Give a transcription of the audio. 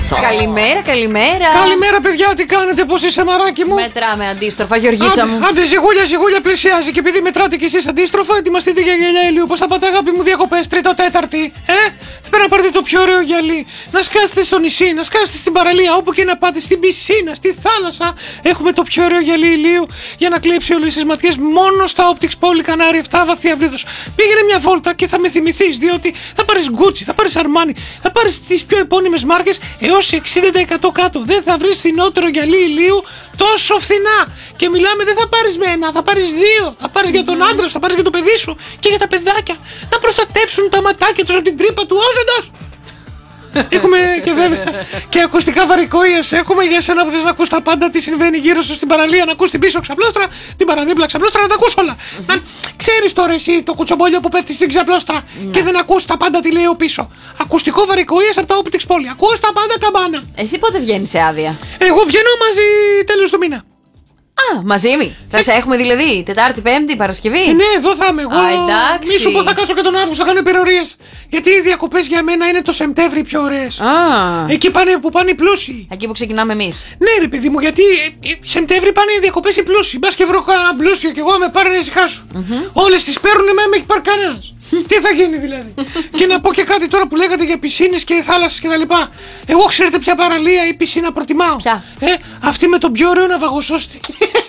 Καλημέρα, καλημέρα. Καλημέρα, παιδιά, τι κάνετε, πώς είσαι, μαράκι μου? Μετράμε αντίστροφα, Γεωργίτσα μου. Άντε, ζυγούλια πλησιάζει. Και επειδή μετράτε κι εσείς αντίστροφα, ετοιμαστείτε για γυαλιά ηλίου. Πώς θα πάτε, αγάπη μου, διακοπές, Τρίτο-Τέταρτη? Πρέπει να πάρετε το πιο ωραίο γυαλί. Να σκάσετε στο νησί, να σκάσετε στην παραλία, όπου και να πάτε, στην πισίνα, στη θάλασσα. Έχουμε το πιο ωραίο γυαλί ηλίου για να κλέψει όλες τις ματιές μόνο στα Optics Poly Κανάρι 7 βαθιά βρύδος. Πήγαινε μια βόλτα και θα με θυμηθείς, διότι θα πάρεις Gucci, θα πάρεις Armani, θα πάρεις τις πιο επώνυμες μάρκες έως 60% κάτω. Δεν θα βρεις φθηνότερο γυαλί ηλίου τόσο φθηνά. Και μιλάμε, δεν θα πάρεις με ένα, θα πάρεις δύο. Θα πάρεις για τον άντρα σου, θα πάρεις για το παιδί σου και για τα παιδάκια. Να προστατεύσουν τα ματάκια τους από την τρύπα του όζοντος. Έχουμε και βέβαια και ακουστικά βαρικοΐας. Έχουμε για εσένα που θες να ακούς τα πάντα, τι συμβαίνει γύρω σου στην παραλία, να ακούς την πίσω ξαπλώστρα, την παραδίπλα ξαπλώστρα, να τα ακούς όλα. Να ξέρεις τώρα εσύ το κουτσομπόλιο που πέφτει στην ξαπλώστρα και δεν ακούς τα πάντα τι λέει ο πίσω. Ακουστικό βαρικοΐας από τα Optics Poly. Ακούς τα πάντα καμπάνα. Εσύ πότε βγαίνεις σε άδεια? Εγώ βγαίνω μαζί τέλος του μήνα. Α, μαζί μου. Θα σε έχουμε δηλαδή Τετάρτη, Πέμπτη, Παρασκευή. Ναι, εδώ θα είμαι εγώ. Εντάξει. Μη σου πω, θα κάτσω και τον Αύγουστο, θα κάνω υπερορίες. Γιατί οι διακοπές για μένα είναι το Σεπτέμβρη πιο ωραίες. Εκεί που πάνε οι πλούσιοι. Εκεί που ξεκινάμε εμείς. Ναι, ρε παιδί μου, γιατί Σεπτέμβρη πάνε οι διακοπές οι πλούσιοι. Μπας και βρω κανένα πλούσιο και εγώ με πάρει να ησυχάσω. Όλες τις παίρνουν, με έχει πάρει κανένας. Τι θα γίνει δηλαδή? Και να πω και κάτι τώρα που λέγατε για πισίνες και θάλασσες και τα λοιπά. Εγώ ξέρετε ποια παραλία ή πισίνα προτιμάω? Ποια? Αυτή με τον πιο ωραίο ναυαγοσώστη.